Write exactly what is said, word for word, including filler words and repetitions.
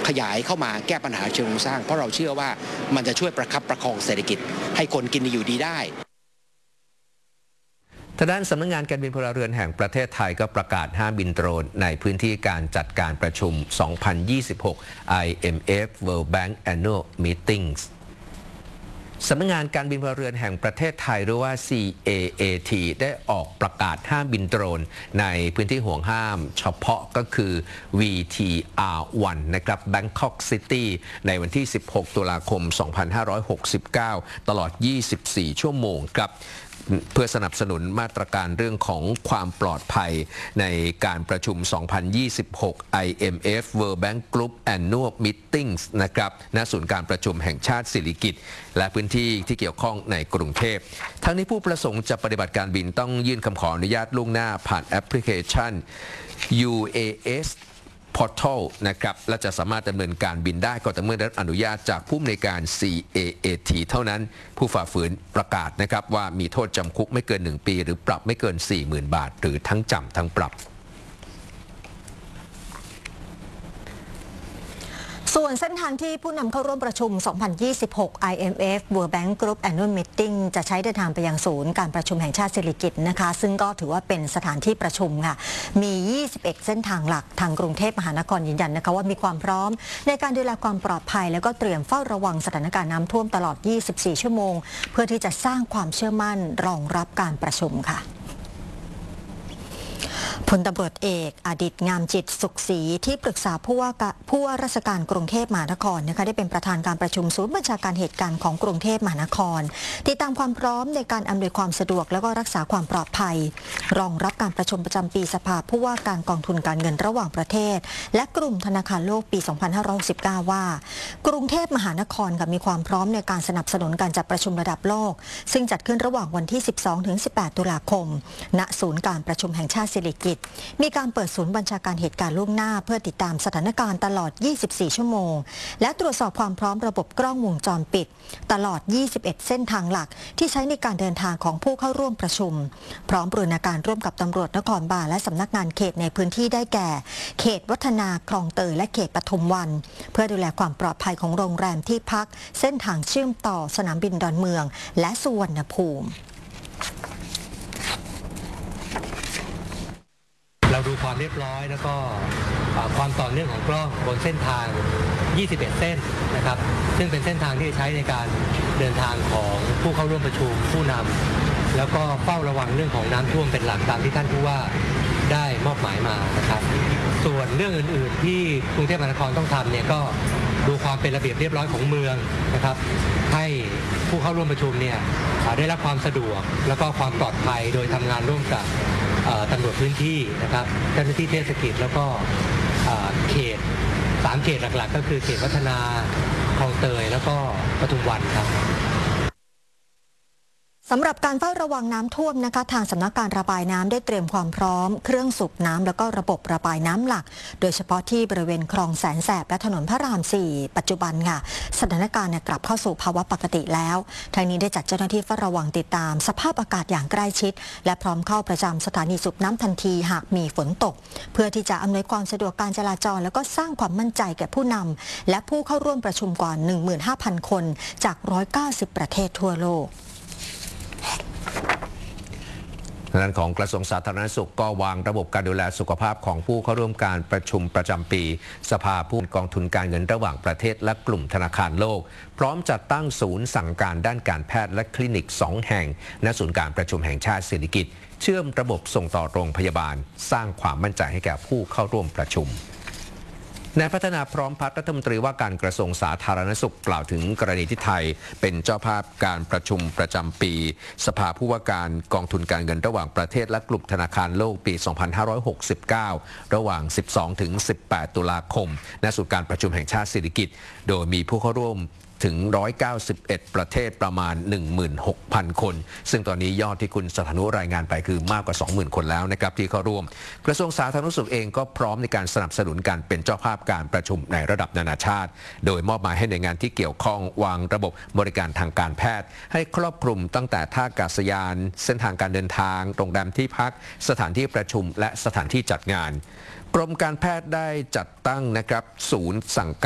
ขยายเข้ามาแก้ปัญหาเชิงโครงสร้างเพราะเราเชื่อว่ามันจะช่วยประคับประคองเศรษฐกิจให้คนกินอยู่ดีได้ทางด้านสำนักงานการบินพลเรือนแห่งประเทศไทยก็ประกาศห้ามบินโดรนในพื้นที่การจัดการประชุม สองพันยี่สิบหก ไอ เอ็ม เอฟ World Bank Annual Meetings สำนักงานการบินพลเรือนแห่งประเทศไทยหรือว่า ซี เอ เอ ที ได้ออกประกาศห้ามบินโดรนในพื้นที่ห่วงห้ามเฉพาะก็คือ วี ที อาร์ วัน นะครับ Bangkok City ในวันที่ สิบหก ตุลาคม สองพันห้าร้อยหกสิบเก้า ตลอด ยี่สิบสี่ ชั่วโมงครับเพื่อสนับสนุนมาตรการเรื่องของความปลอดภัยในการประชุม สองพันยี่สิบหก ไอ เอ็ม เอฟ World Bank Group Annual Meetings นะครับณศูนย์การประชุมแห่งชาติสิริกิติ์และพื้นที่ที่เกี่ยวข้องในกรุงเทพทั้งนี้ผู้ประสงค์จะปฏิบัติการบินต้องยื่นคำขออนุญาตล่วงหน้าผ่านแอปพลิเคชัน ยู เอ เอสPortal นะครับและจะสามารถดำเนินการบินได้ก็แต่เมื่อได้รับอนุญาตจากผู้อำนวยการ ซี เอ เอ ที เท่านั้นผู้ฝ่าฝืนประกาศนะครับว่ามีโทษจำคุกไม่เกินหนึ่งปีหรือปรับไม่เกิน สี่หมื่น บาทหรือทั้งจำทั้งปรับส่วนเส้นทางที่ผู้นำเข้าร่วมประชุม สองพันยี่สิบหก ไอ เอ็ม เอฟ World Bank Group Annual Meeting จะใช้เดินทางไปยังศูนย์การประชุมแห่งชาติสิริกิติ์นะคะซึ่งก็ถือว่าเป็นสถานที่ประชุมค่ะมี ยี่สิบเอ็ด เส้นทางหลักทางกรุงเทพมหานครยืนยันนะคะว่ามีความพร้อมในการดูแลความปลอดภัยแล้วก็เตรียมเฝ้าระวังสถานการณ์น้ำท่วมตลอด ยี่สิบสี่ ชั่วโมงเพื่อที่จะสร้างความเชื่อมั่นรองรับการประชุมค่ะพลตำรวจเอกอดิษฐ์งามจิตสุขศรีที่ปรึกษาผู้ว่าผู้ว่าราชการกรุงเทพมหานครนะคะได้เป็นประธานการประชุมศูนย์บัญชาการเหตุการณ์ของกรุงเทพมหานครติดตามความพร้อมในการอำนวยความสะดวกและก็รักษาความปลอดภัยรองรับการประชุมประจำปีสภาผู้ว่าการกองทุนการเงินระหว่างประเทศและกลุ่มธนาคารโลกปี สองพันห้าร้อยหกสิบเก้า ว่ากรุงเทพมหานครมีความพร้อมในการสนับสนุนการจัดประชุมระดับโลกซึ่งจัดขึ้นระหว่างวันที่ สิบสองถึงสิบแปด ตุลาคมณศูนย์การประชุมแห่งชาติสิริกิติ์มีการเปิดศูนย์บัญชาการเหตุการณ์ล่วงหน้าเพื่อติดตามสถานการณ์ตลอด ยี่สิบสี่ ชั่วโมงและตรวจสอบความพร้อมระบบกล้องวงจรปิดตลอด ยี่สิบเอ็ด เส้นทางหลักที่ใช้ในการเดินทางของผู้เข้าร่วมประชุมพร้อมบูรณาการร่วมกับตำรวจนครบาลและสำนักงานเขตในพื้นที่ได้แก่เขตวัฒนาคลองเตยและเขตปทุมวันเพื่อดูแลความปลอดภัยของโรงแรมที่พักเส้นทางเชื่อมต่อสนามบินดอนเมืองและสุวรรณภูมิเราดูความเรียบร้อยแล้วก็ความต่อเนื่องของกล้องบนเส้นทาง ยี่สิบเอ็ด เส้นนะครับซึ่งเป็นเส้นทางที่ใช้ในการเดินทางของผู้เข้าร่วมประชุมผู้นำแล้วก็เฝ้าระวังเรื่องของน้ำท่วมเป็นหลักตามที่ท่านผู้ว่าได้มอบหมายมานะครับส่วนเรื่องอื่นๆที่กรุงเทพมหานครต้องทำเนี่ยก็ดูความเป็นระเบียบเรียบร้อยของเมืองนะครับให้ผู้เข้าร่วมประชุมเนี่ยได้รับความสะดวกแล้วก็ความปลอดภัยโดยทำงานร่วมกับตำรวจพื้นที่นะครับเจ้าหน้าที่เทศกิจแล้วก็เขตสามเขตหลักๆก็คือเขตวัฒนาคลองเตยแล้วก็ปทุมวันครับสำหรับการเฝ้าระวังน้ำท่วมนะคะทางสำนักการระบายน้ำได้เตรียมความพร้อมเครื่องสูบน้ำแล้วก็ระบบระบายน้ำหลักโดยเฉพาะที่บริเวณคลองแสนแสบและถนนพระรามสี่ปัจจุบันค่ะสถานการณ์กลับเข้าสู่ภาวะปกติแล้วทางนี้ได้จัดเจ้าหน้าที่เฝ้าระวังติดตามสภาพอากาศอย่างใกล้ชิดและพร้อมเข้าประจำสถานีสูบน้ำทันทีหากมีฝนตกเพื่อที่จะอำนวยความสะดวกการจราจรแล้วก็สร้างความมั่นใจแก่ผู้นำและผู้เข้าร่วมประชุมกว่า หนึ่งหมื่นห้าพัน คนจากหนึ่งร้อยเก้าสิบประเทศทั่วโลกด้านของกระทรวงสาธารณสุขก็วางระบบการดูแลสุขภาพของผู้เข้าร่วมการประชุมประจำปีสภาผู้กองทุนการเงินระหว่างประเทศและกลุ่มธนาคารโลกพร้อมจัดตั้งศูนย์สั่งการด้านการแพทย์และคลินิกสองแห่งณศูนย์การประชุมแห่งชาติสิริกิติ์เชื่อมระบบส่งต่อโรงพยาบาลสร้างความมั่นใจให้แก่ผู้เข้าร่วมประชุมนายพัฒนาพร้อมพัฒน์รัฐมนตรีว่าการกระทรวงสาธารณสุขกล่าวถึงกรณีที่ไทยเป็นเจ้าภาพการประชุมประจำปีสภาผู้ว่าการกองทุนการเงินระหว่างประเทศและกลุ่มธนาคารโลกปี สองพันห้าร้อยหกสิบเก้า ระหว่าง สิบสองถึงสิบแปด ตุลาคมณศูนย์การประชุมแห่งชาติสิริกิติ์โดยมีผู้เข้าร่วมถึงหนึ่งร้อยเก้าสิบเอ็ดประเทศประมาณ หนึ่งหมื่นหกพัน คนซึ่งตอนนี้ยอดที่คุณสถานุรายงานไปคือมากกว่า สองหมื่น คนแล้วนะครับที่เข้าร่วมกระทรวงสาธารณสุขเองก็พร้อมในการสนับสนุนการเป็นเจ้าภาพการประชุมในระดับนานาชาติโดยมอบหมายให้หน่วยงานที่เกี่ยวข้องวางระบบบริการทางการแพทย์ให้ครอบคลุมตั้งแต่ท่าอากาศยานเส้นทางการเดินทางโรงแรมที่พักสถานที่ประชุมและสถานที่จัดงานกรมการแพทย์ได้จัดตั้งนะครับศูนย์สั่งการ